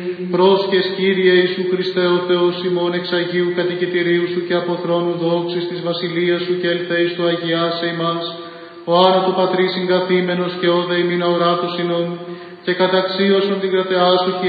Πρόσχες Κύριε Ιησού Χριστέ ο Θεός ημών εξ Αγίου κατοικητηρίου Σου και από θρόνου δόξης της Βασιλείας Σου και ελθέης του Αγιάσε ημάς, ο άρα του Πατρί συγκαθήμενος και όδε ημίν αοράτου συνών, και καταξίωσον την κρατεά Σου